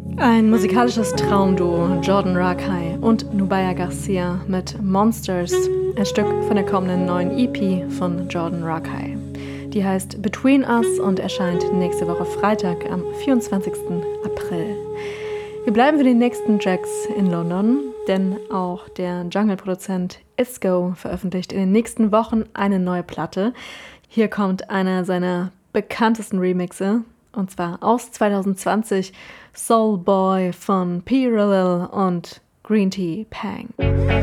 Ein musikalisches Traumduo, Jordan Rakei und Nubya Garcia mit Monsters, ein Stück von der kommenden neuen EP von Jordan Rakei. Die heißt Between Us und erscheint nächste Woche Freitag am 24. April. Wir bleiben für die nächsten Tracks in London, denn auch der Jungle-Produzent Isco veröffentlicht in den nächsten Wochen eine neue Platte. Hier kommt einer seiner bekanntesten Remixe, und zwar aus 2020, Soul Boy von P. Rillil und Green Tea Pang.